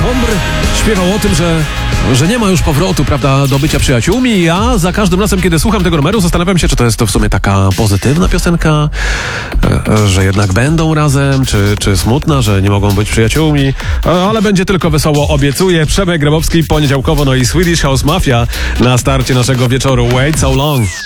Sombre śpiewał o tym, że nie ma już powrotu, prawda, do bycia przyjaciółmi. Ja za każdym razem, kiedy słucham tego numeru, zastanawiam się, czy to jest to w sumie taka pozytywna piosenka, że jednak będą razem, czy smutna, że nie mogą być przyjaciółmi, ale będzie tylko wesoło, obiecuję. Przemek Grabowski poniedziałkowo, no i Swedish House Mafia na starcie naszego wieczoru. Wait so long.